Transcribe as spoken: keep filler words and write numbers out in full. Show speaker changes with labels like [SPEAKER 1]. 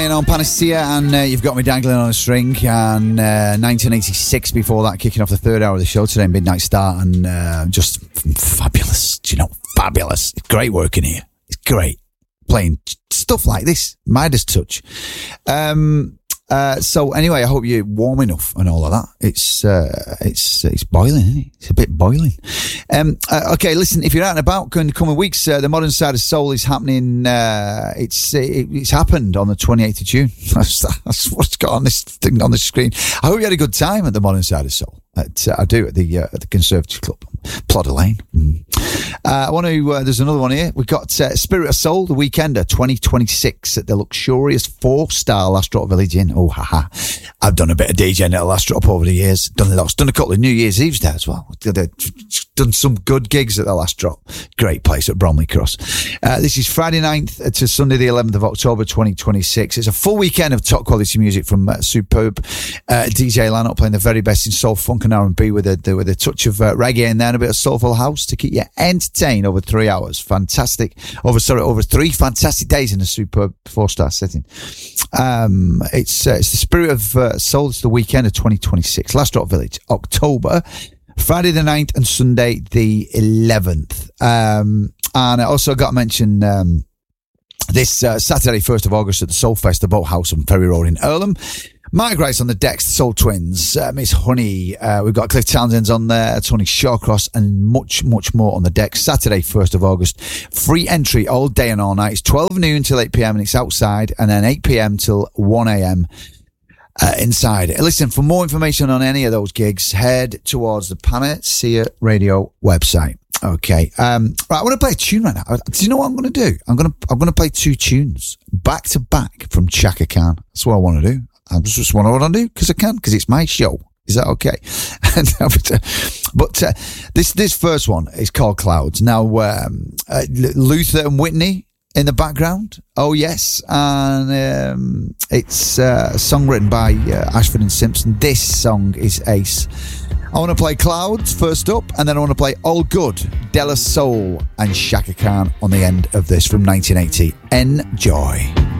[SPEAKER 1] On Panacea, and uh, you've got me dangling on a string, and uh, nineteen eighty-six before that, kicking off the third hour of the show today, midnight start, and uh, just f- fabulous, do you know, fabulous. It's great working here. It's great playing stuff like this, Midas touch. Um, uh, so anyway, I hope you're warm enough and all of that. It's uh, it's it's boiling, isn't it? It's a bit boiling. Um, uh, okay, listen, if you're out and about in the coming weeks, uh, the Modern Side of Soul is happening. Uh, it's it, it's happened on the twenty-eighth of June. That's, that's what's got on this thing on the screen. I hope you had a good time at the Modern Side of Soul. At, uh, I do at the uh, at the Conservative Club, Plodder Lane. Mm. Uh, I want to. Uh, there's another one here. We've got uh, Spirit of Soul, the Weekender, twenty twenty-six at the luxurious four-star Last Drop Village Inn. Oh, haha! I've done a bit of DJing at Last Drop over the years. Done lots. Done a couple of New Year's Eves there as well. Done some good gigs at the Last Drop. Great place at Bromley Cross. Uh, this is Friday ninth to Sunday the eleventh of October twenty twenty-six. It's a full weekend of top quality music from uh, superb uh, D J lineup playing the very best in soul, funk and R and B with a with a touch of uh, reggae in there and a bit of soulful house to keep you entertained over three hours. Fantastic. Over sorry, over three fantastic days in a superb four-star setting. Um, it's uh, it's the Spirit of uh, Soul. It's the weekend of twenty twenty-six. Last Drop Village, October. Friday the ninth and Sunday the eleventh. Um, and I also got to mention um, this uh, Saturday, first of August at the Soul Fest, the Boathouse on Ferry Road in Earlham. Mike Rice on the decks, the Soul Twins, uh, Miss Honey. Uh, we've got Cliff Townsend's on there, Tony Shawcross, and much, much more on the deck. Saturday, first of August. Free entry all day and all night. It's twelve noon till eight p.m. and it's outside, and then eight p.m. till one a.m. Uh, inside. Listen, for more information on any of those gigs, head towards the Panacea Radio website. Okay. Um, right. I want to play a tune right now. Do you know what I'm going to do? I'm going to, I'm going to play two tunes back to back from Chaka Khan. That's what I want to do. I just want to do because I can, because it's my show. Is that okay? But uh, this, this first one is called Clouds. Now, um, uh, Luther and Whitney in the background. Oh, yes. And um, it's uh, a song written by uh, Ashford and Simpson. This song is ace. I want to play Clouds first up, and then I want to play All Good, De La Soul, and Chaka Khan on the end of this from nineteen eighty. Enjoy.